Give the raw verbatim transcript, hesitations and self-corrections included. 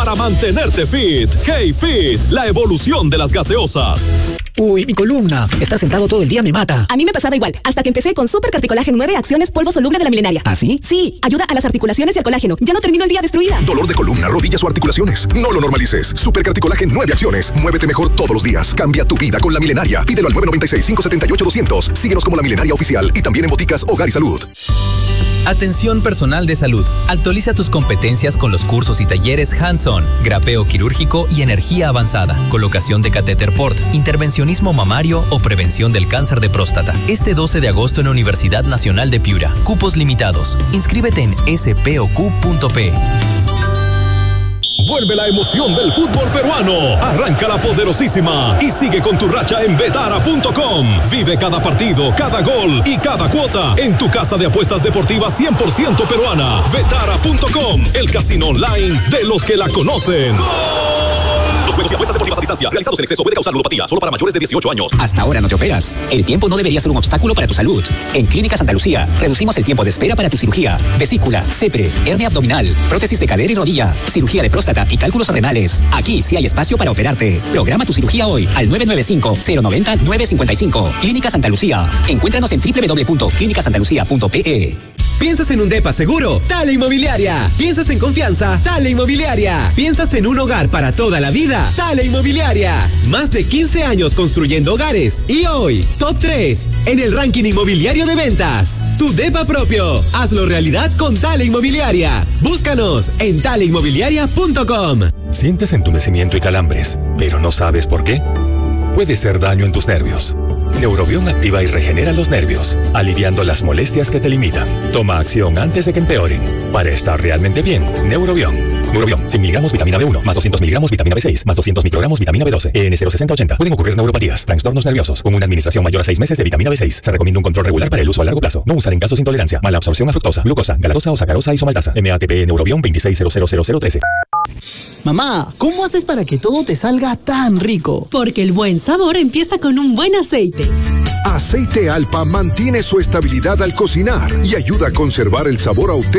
para mantenerte fit. Hey Fit, la evolución de las gaseosas. Uy, mi columna. Estar sentado todo el día me mata. A mí me pasaba igual, hasta que empecé con Super Carticolágeno nueve Acciones Polvo Soluble de la Milenaria. ¿Ah, sí? Sí, ayuda a las articulaciones y al colágeno. Ya no termino el día destruida. Dolor de columna, rodillas o articulaciones. No lo normalices. Super Carticolágeno nueve Acciones. Muévete mejor todos los días. Cambia tu vida con la Milenaria. Pídelo al nueve nueve seis, cinco siete ocho, doscientos. Síguenos como la Milenaria Oficial y también en boticas Hogar y Salud. Atención personal de salud. Actualiza tus competencias con los cursos y talleres hands-on, grapeo quirúrgico y energía avanzada, colocación de catéter port, intervencionismo mamario o prevención del cáncer de próstata. Este doce de agosto en la Universidad Nacional de Piura. Cupos limitados. Inscríbete en s p o q punto p. Vuelve la emoción del fútbol peruano. Arranca la poderosísima y sigue con tu racha en betara punto com. Vive cada partido, cada gol y cada cuota en tu casa de apuestas deportivas cien por ciento peruana. betara punto com, el casino online de los que la conocen. Los juegos y apuestas deportivas a distancia realizados en exceso puede causar ludopatía solo para mayores de dieciocho años. Hasta ahora no te operas. El tiempo no debería ser un obstáculo para tu salud. En Clínica Santa Lucía reducimos el tiempo de espera para tu cirugía. Vesícula, cepre, hernia abdominal, prótesis de cadera y rodilla, cirugía de próstata y cálculos renales. Aquí sí hay espacio para operarte. Programa tu cirugía hoy al nueve nueve cinco, cero nueve cero, nueve cinco cinco. Clínica Santa Lucía. Encuéntranos en doble u doble u doble u punto clínica santa lucía punto p e. ¿Piensas en un depa seguro? Dale Inmobiliaria. ¿Piensas en confianza? Dale Inmobiliaria. ¿Piensas en un hogar para toda la vida? Dale Inmobiliaria. Más de quince años construyendo hogares y hoy, top tres en el ranking inmobiliario de ventas. Tu depa propio. Hazlo realidad con Dale Inmobiliaria. Búscanos en dale inmobiliaria punto com. ¿Sientes entumecimiento y calambres, pero no sabes por qué? Puede ser daño en tus nervios. Neurobión activa y regenera los nervios, aliviando las molestias que te limitan. Toma acción antes de que empeoren. Para estar realmente bien, Neurobión. Neurobión, cien miligramos vitamina B uno, más doscientos miligramos vitamina B seis, más doscientos microgramos vitamina B doce, E N cero sesenta ochenta. Pueden ocurrir neuropatías, trastornos nerviosos. Con una administración mayor a seis meses de vitamina B seis, se recomienda un control regular para el uso a largo plazo. No usar en casos de intolerancia, mala absorción a fructosa, glucosa, galactosa o sacarosa isomaltasa. M A T P Neurobión veintiséis cero cero cero cero trece. Mamá, ¿cómo haces para que todo te salga tan rico? Porque el buen sabor empieza con un buen aceite. Aceite Alpa mantiene su estabilidad al cocinar y ayuda a conservar el sabor auténtico